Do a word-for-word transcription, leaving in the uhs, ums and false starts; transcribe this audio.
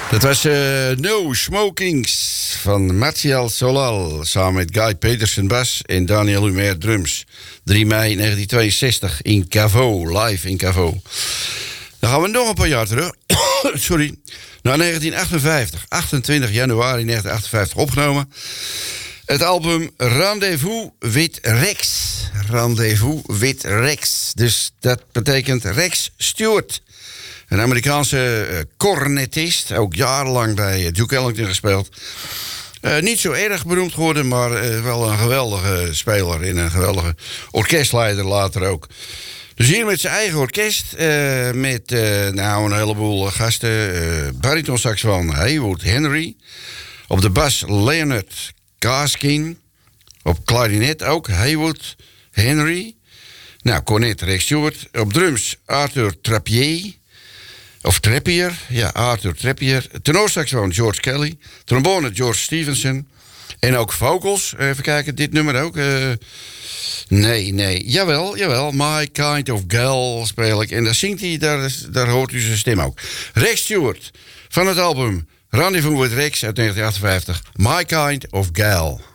Dat was uh, No Smokings van Martial Solal samen met Guy Petersen bas en Daniel Humer drums. drie mei negentien tweeënzestig in Caveau, live in Caveau. Dan gaan we nog een paar jaar terug. Sorry. Naar negentien achtenvijftig, achtentwintig januari negentien achtenvijftig opgenomen. Het album Rendezvous with Rex. Rendezvous with Rex. Dus dat betekent Rex Stewart. Een Amerikaanse uh, cornetist. Ook jarenlang bij uh, Duke Ellington gespeeld. Uh, niet zo erg beroemd geworden, maar uh, wel een geweldige speler. En een geweldige orkestleider later ook. Dus hier met zijn eigen orkest. Uh, met uh, nou, een heleboel gasten. Uh, baritonsaxofoon Haywood Henry. Op de bas Leonard Gaskin. Op klarinet ook Haywood Henry. Nou, cornet Rex Stewart. Op drums Arthur Trappier. Of Trappier. Ja, Arthur Trappier. Tenorsaxofoon George Kelly. Trombone George Stevenson. En ook vocals. Even kijken, dit nummer ook. Uh, nee, nee. Jawel, jawel. My Kind of Gal speel ik. En daar zingt hij, daar, daar hoort u zijn stem ook. Rex Stewart van het album Rendezvous with Rex uit negentien achtenvijftig. My Kind of Gal.